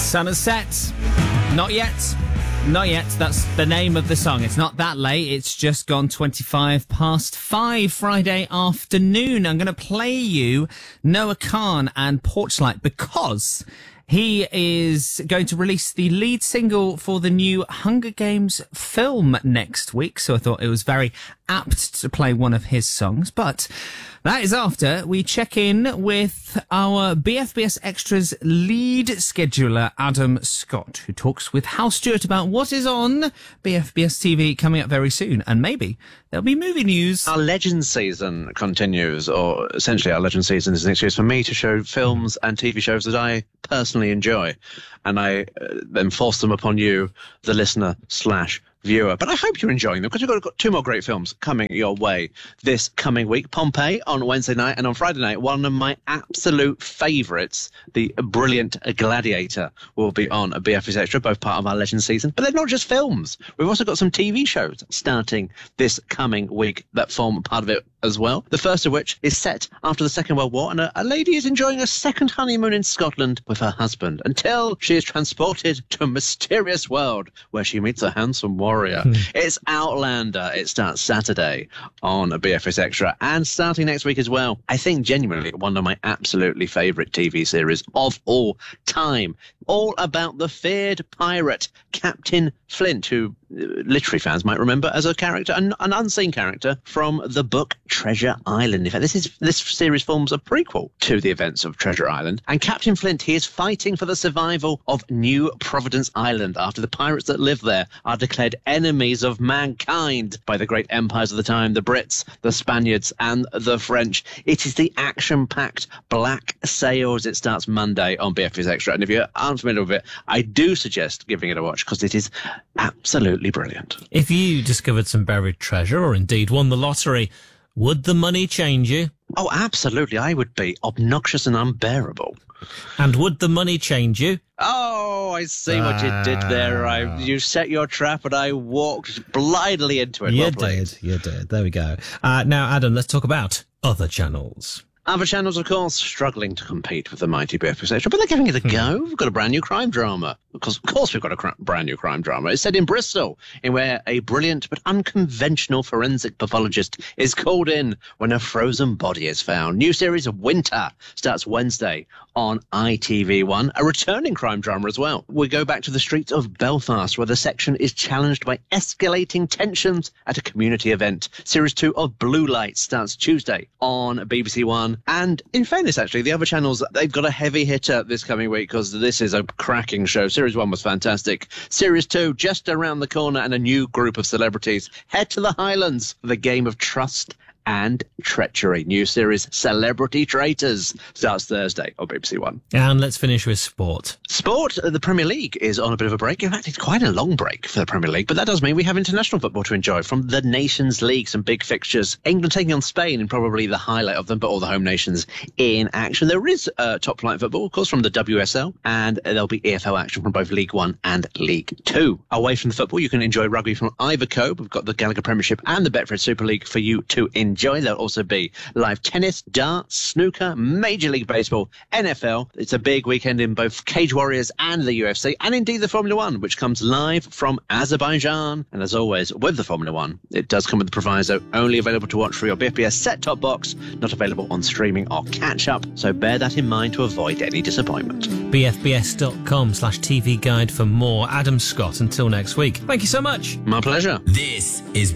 Sun has set. Not yet. Not yet. That's the name of the song. It's not that late. It's just gone 5:25 Friday afternoon. I'm going to play you Noah Kahan and Porchlight because he is going to release the lead single for the new Hunger Games film next week. So I thought it was very apt to play one of his songs. But that is after we check in with our BFBS Extras lead scheduler, Adam Scott, who talks with Hal Stewart about what is on BFBS TV coming up very soon. And maybe there'll be movie news. Our Legends season continues, or essentially our Legends season is an excuse for me to show films and TV shows that I personally enjoy. And I then force them upon you, the listener/viewer. But I hope you're enjoying them because we've got two more great films coming your way this coming week. Pompeii on Wednesday night, and on Friday night, one of my absolute favourites, the brilliant Gladiator, will be on a BFBS Extra, both part of our Legends season. But they're not just films. We've also got some TV shows starting this coming week that form part of it as well. The first of which is set after the Second World War, and a lady is enjoying a second honeymoon in Scotland with her husband until she is transported to a mysterious world where she meets a handsome warrior. It's Outlander. It starts Saturday on a BFBS Extra, and starting next week as well. I think genuinely one of my absolutely favourite TV series of all time. All about the feared pirate Captain Flint, who literary fans might remember as a character, an unseen character from the book Treasure Island. In fact, this series forms a prequel to the events of Treasure Island. And Captain Flint, he is fighting for the survival of New Providence Island after the pirates that live there are declared enemies of mankind by the great empires of the time, the Brits, the Spaniards, and the French. It is the action-packed Black Sails. It starts Monday on BFBS Extra. And if you aren't familiar with it, I do suggest giving it a watch because it is absolutely brilliant. If you discovered some buried treasure or indeed won the lottery, would the money change you? Oh, absolutely. I would be obnoxious and unbearable. And would the money change you? Oh, I see what you did there. You set your trap and I walked blindly into it. You did. There we go. Now, Adam, let's talk about other channels. Other channels, of course, struggling to compete with the mighty BFBS Extra, but they're giving it a go. We've got a brand new crime drama. Because, of course, we've got a brand new crime drama. It's set in Bristol, in where a brilliant but unconventional forensic pathologist is called in when a frozen body is found. New series of Winter starts Wednesday on ITV1, a returning crime drama as well. We go back to the streets of Belfast, where the section is challenged by escalating tensions at a community event. Series 2 of Blue Lights starts Tuesday on BBC One. And in fairness, actually, the other channels, they've got a heavy hitter this coming week because this is a cracking show. Series 1 was fantastic. Series 2, just around the corner, and a new group of celebrities head to the Highlands for the game of trust and treachery. New series Celebrity Traitors starts Thursday on BBC One. And let's finish with sport. Sport, the Premier League is on a bit of a break. In fact, it's quite a long break for the Premier League, but that does mean we have international football to enjoy from the Nations League, some big fixtures. England taking on Spain in probably the highlight of them, but all the home nations in action. There is top flight football, of course, from the WSL, and there'll be EFL action from both League One and League Two. Away from the football, you can enjoy rugby from Iverco. We've got the Gallagher Premiership and the Betfred Super League for you to enjoy. There'll also be live tennis, darts, snooker, Major League Baseball, NFL. It's a big weekend in both Cage Warriors and the UFC, and indeed the Formula One, which comes live from Azerbaijan. And as always, with the Formula One, it does come with the proviso, only available to watch for your BFBS set-top box, not available on streaming or catch-up. So bear that in mind to avoid any disappointment. BFBS.com/TV guide for more. Adam Scott, until next week. Thank you so much. My pleasure. This is